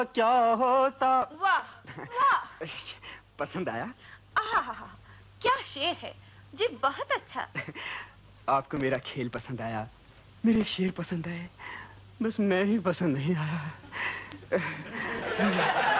क्या होता। वाह वाह, पसंद आया? आहा, क्या शेर है जी, बहुत अच्छा। आपको मेरा खेल पसंद आया, मेरे शेर पसंद आए, बस मैं ही पसंद नहीं आया।